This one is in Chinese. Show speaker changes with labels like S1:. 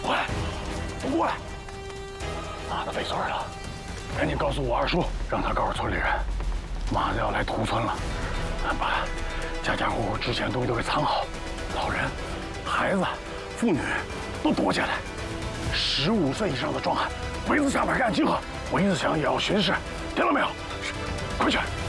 S1: 喂，都过来！妈的，费事儿了，赶紧告诉我二叔，让他告诉村里人，马上要来屠村了，把家家户户值钱的东西都给藏好，老人、孩子、妇女都躲起来。15岁以上的壮汉，围子下边干集合，围子乡也要巡视，听到没有？快去！